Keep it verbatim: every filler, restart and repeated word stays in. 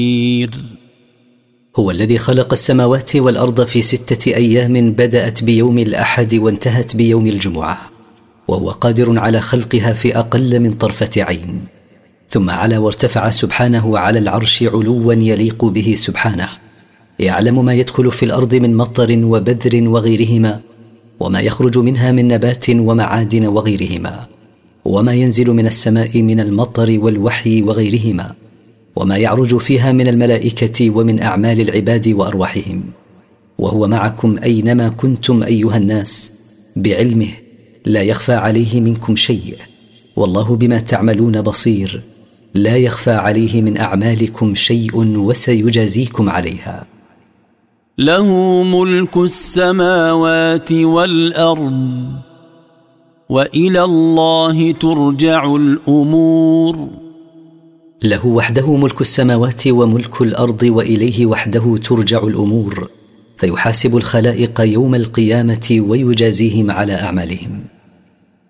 هو الذي خلق السماوات والأرض في ستة أيام بدأت بيوم الأحد وانتهت بيوم الجمعة، وهو قادر على خلقها في أقل من طرفة عين. ثم علا وارتفع سبحانه على العرش علوا يليق به سبحانه، يعلم ما يدخل في الأرض من مطر وبذر وغيرهما، وما يخرج منها من نبات ومعادن وغيرهما، وما ينزل من السماء من المطر والوحي وغيرهما، وما يعرج فيها من الملائكة ومن أعمال العباد وأرواحهم. وهو معكم أينما كنتم أيها الناس بعلمه، لا يخفى عليه منكم شيء، والله بما تعملون بصير، لا يخفى عليه من أعمالكم شيء وسيجازيكم عليها. له ملك السماوات والأرض وإلى الله ترجع الأمور. له وحده ملك السماوات وملك الأرض، وإليه وحده ترجع الأمور، فيحاسب الخلائق يوم القيامة ويجازيهم على أعمالهم.